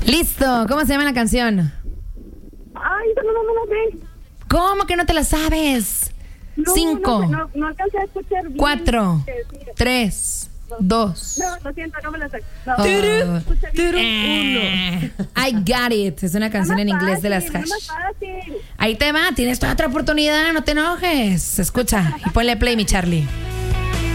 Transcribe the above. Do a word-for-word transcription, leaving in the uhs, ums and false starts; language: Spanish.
Listo, ¿cómo se llama la canción? Ay, no, no, no, no, no. ¿Cómo que no te la sabes? No, Cinco, no, no, no alcancé a escuchar bien. cuatro, Sí, sí. tres, No. dos. No, lo siento, no me la sé. No. Oh. Escuché bien. Eh, I got it. Es una canción en inglés de las Fácil, Hash. no es fácil. Ahí te va, tienes toda otra oportunidad, no te enojes. Escucha y ponle play, mi Charlie.